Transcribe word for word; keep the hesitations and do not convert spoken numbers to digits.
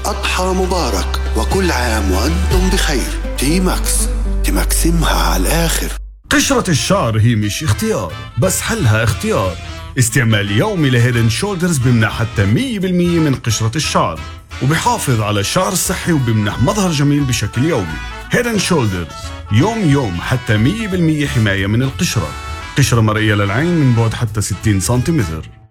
أضحى مبارك وكل عام وأنتم بخير. تي ماكس، تمكسمها على الآخر. قشرة الشعر هي مش اختيار، بس حلها اختيار. استعمال يومي لهيد اند شولدرز بيمنع حتى مية بالمية من قشرة الشعر، وبيحافظ على الشعر الصحي وبيمنح مظهر جميل بشكل يومي. هيد اند شولدرز يوم يوم حتى مية بالمية حماية من القشرة. قشرة مرئية للعين من بعد حتى ستين سنتيمتر.